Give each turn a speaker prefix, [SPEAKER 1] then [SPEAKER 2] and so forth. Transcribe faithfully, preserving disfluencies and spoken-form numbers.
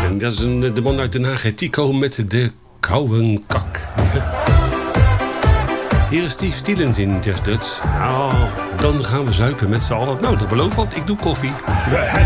[SPEAKER 1] En dat is een, de man uit Den Haag, Tico met de koude kak. Hier is Steve Tielens in Just Dutch. Nou, dan gaan we zuipen met z'n allen. Nou, dat belooft wat. Ik doe koffie.